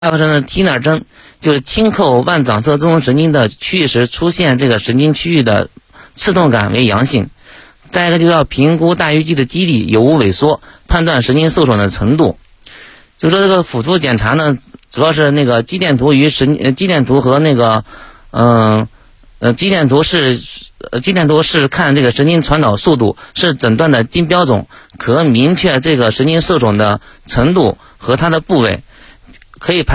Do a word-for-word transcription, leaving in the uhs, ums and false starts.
二个是呢提哪针，就是轻叩腕掌侧中枢神经的区域时出现这个神经区域的刺痛感为阳性。再一个就要评估大鱼际的肌理有无萎缩，判断神经受损的程度。就说这个辅助检查呢，主要是那个肌电图与神呃肌电图和那个嗯呃肌电图是呃肌电图是看这个神经传导速度，是诊断的金标准，可明确这个神经受损的程度和它的部位，可以排